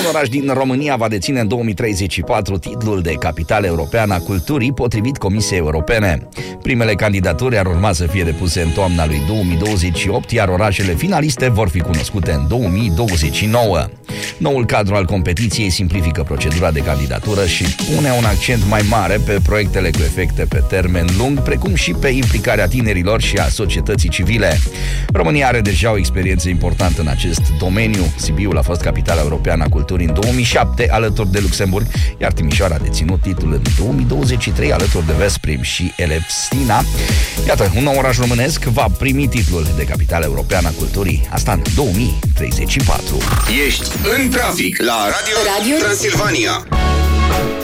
Un oraș din România va deține în 2034 titlul de capitală europeană a culturii, potrivit Comisiei Europene. Primele candidaturi ar urma să fie depuse în toamna lui 2028, iar orașele finaliste vor fi cunoscute în 2029. Noul cadru al competiției simplifică procedura de candidatură și pune un accent mai mare pe proiectele cu efecte pe termen lung, precum și pe implicarea tinerilor și a societății civile. România are deja o experiență importantă în acest domeniu. Sibiul a fost capitala europeană a culturii în 2007, alături de Luxemburg, iar Timișoara a deținut titlul în 2023, alături de Veszprém și Elefsina. Iată, un nou oraș românesc va primi titlul de capitală europeană a culturii, asta în 2034. Ești în trafic la Radio Transilvania.